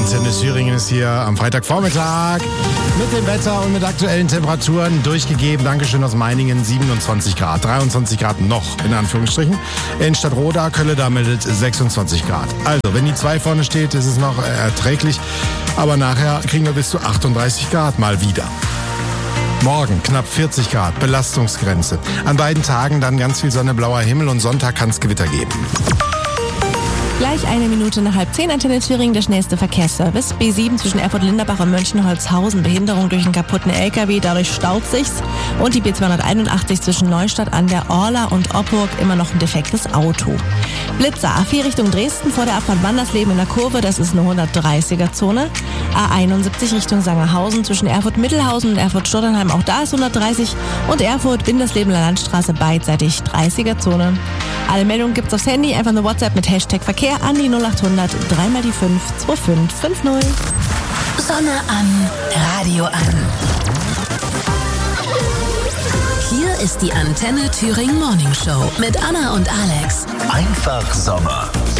Antenne Thüringen ist hier am Freitagvormittag mit dem Wetter und mit aktuellen Temperaturen durchgegeben. Dankeschön aus Meiningen, 27 Grad, 23 Grad noch, in Anführungsstrichen. In Stadtroda, Kölle meldet 26 Grad. Also, wenn die 2 vorne steht, ist es noch erträglich. Aber nachher kriegen wir bis zu 38 Grad mal wieder. Morgen knapp 40 Grad, Belastungsgrenze. An beiden Tagen dann ganz viel Sonne, blauer Himmel und Sonntag kann es Gewitter geben. Gleich 1 Minute nach 9:30, Antenne Thüringen, der schnellste Verkehrsservice. B7 zwischen Erfurt-Linderbach und Mönchengladbach, Behinderung durch einen kaputten LKW, dadurch staut sich's. Und die B281 zwischen Neustadt an der Orla und Oppurg, immer noch ein defektes Auto. Blitzer, A4 Richtung Dresden vor der Abfahrt Wandersleben in der Kurve, das ist eine 130er-Zone. A71 Richtung Sangerhausen zwischen Erfurt-Mittelhausen und Erfurt-Stotternheim, auch da ist 130. Und Erfurt-Winderslebener Landstraße beidseitig 30er-Zone. Alle Meldungen gibt's aufs Handy, einfach eine WhatsApp mit Hashtag Verkehr an die 0800 3 mal die 5 2550. Sonne an, Radio an. Hier ist die Antenne Thüringen Morning Show mit Anna und Alex. Einfach Sommer.